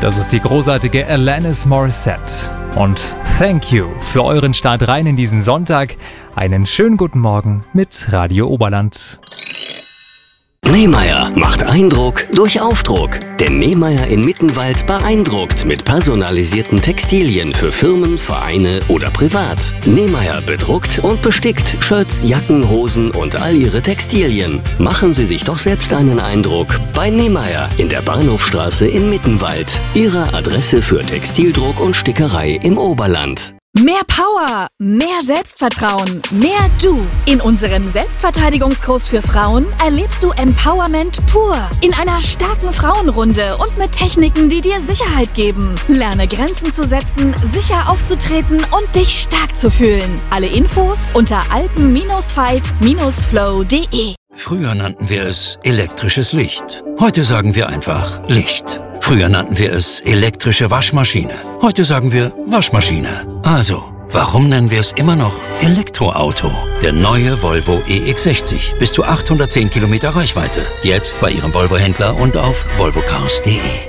Das ist die großartige Alanis Morissette. Und thank you für euren Start rein in diesen Sonntag. Einen schönen guten Morgen mit Radio Oberland. Nehmeyer macht Eindruck durch Aufdruck. Denn Nehmeyer in Mittenwald beeindruckt mit personalisierten Textilien für Firmen, Vereine oder privat. Nehmeyer bedruckt und bestickt Shirts, Jacken, Hosen und all ihre Textilien. Machen Sie sich doch selbst einen Eindruck bei Nehmeyer in der Bahnhofstraße in Mittenwald. Ihre Adresse für Textildruck und Stickerei im Oberland. Mehr Power, mehr Selbstvertrauen, mehr Du. In unserem Selbstverteidigungskurs für Frauen erlebst du Empowerment pur. In einer starken Frauenrunde und mit Techniken, die dir Sicherheit geben. Lerne Grenzen zu setzen, sicher aufzutreten und dich stark zu fühlen. Alle Infos unter alpen-fight-flow.de. Früher nannten wir es elektrisches Licht. Heute sagen wir einfach Licht. Früher nannten wir es elektrische Waschmaschine. Heute sagen wir Waschmaschine. Also, warum nennen wir es immer noch Elektroauto? Der neue Volvo EX60. Bis zu 810 Kilometer Reichweite. Jetzt bei Ihrem Volvo-Händler und auf volvocars.de.